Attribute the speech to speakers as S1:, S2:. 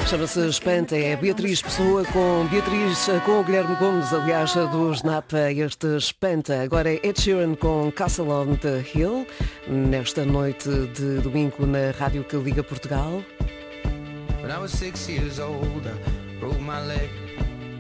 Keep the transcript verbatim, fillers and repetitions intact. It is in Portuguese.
S1: Chama-se Espanta, é Beatriz Pessoa com Beatriz, com o Guilherme Gomes, aliás, do Snap, este Espanta. Agora é Ed Sheeran com Castle on the Hill, nesta noite de domingo na Rádio que Liga Portugal.
S2: When I was six years old, I broke my leg.